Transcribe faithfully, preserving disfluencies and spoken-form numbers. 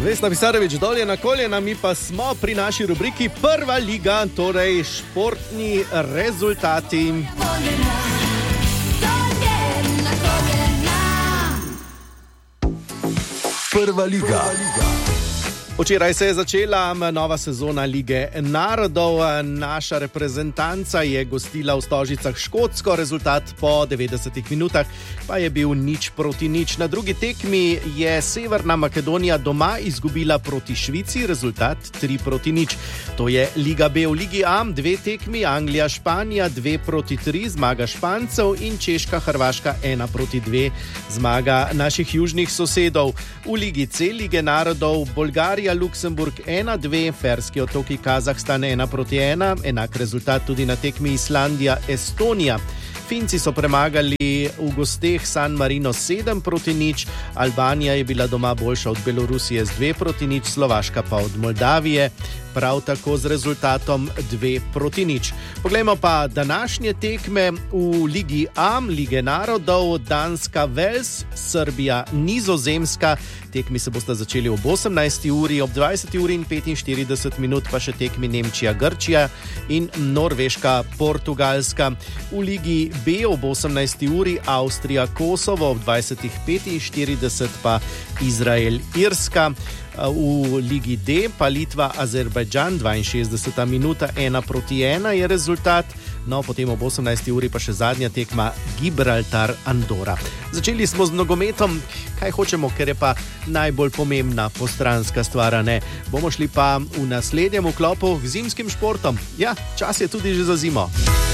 Vesna Pisarevič dolje na koljena, mi pa smo pri naši rubriki Prva liga, torej športni rezultati. Prva liga. Včeraj se je začela nova sezona Lige narodov. Naša reprezentanca je gostila v Stožicah Škotsko, rezultat po devetdesetih minutah pa je bil nič proti nič. Na drugi tekmi je Severna Makedonija doma izgubila proti Švici, rezultat tri proti nič. To je Liga B. V Ligi A dve tekmi, Anglija, Španija dve proti tri, zmaga Špancev in Češka, Hrvaška ena proti dve, zmaga naših južnih sosedov. V Ligi C Lige narodov Bolgarija, Luksemburg ena dve, Ferski otoki, Kazahstan ena proti ena, enak rezultat tudi na tekmi Islandija, Estonija. Finci so premagali v gosteh San Marino sedem proti nič, Albanija je bila doma boljša od Belorusije z dve proti nič, Slovaška pa od Moldavije prav tako z rezultatom dve proti nič. Poglejmo pa današnje tekme v Ligi A, Lige narodov, Danska, Vels, Srbija, Nizozemska. Tekmi se bosta začeli ob osemnajsti uri, ob dvajseti uri in petinštirideset minut pa še tekmi Nemčija, Grčija in Norveška, Portugalska. V Ligi B ob osemnajsti uri Avstrija, Kosovo, ob dvajsetih petinštirideset pa Izrael, Irska. V Ligi D pa Litva, Azerbajdžan, dvainšestdeseta minuta, ena proti ena je rezultat. No, potem ob osemnajsti uri pa še zadnja tekma Gibraltar, Andora. Začeli smo z nogometom, kaj hočemo, ker je pa najbolj pomembna postranska stvar, ne? Bomo šli pa v naslednjem vklopu k zimskim športom. Ja, čas je tudi že za zimo.